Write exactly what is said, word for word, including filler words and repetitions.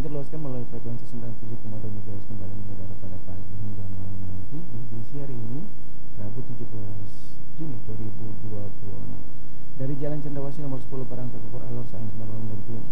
terluaskan melalui frekuensi sembilan puluh tujuh koma dua MHz kembali mengudara pada pagi hingga malam nanti di edisi hari ini, Rabu tujuh belas Juni dua ribu dua puluh enam. Dari Jalan Cendrawasih nomor sepuluh Parang Tekukor Alor Sains Marlon dan tim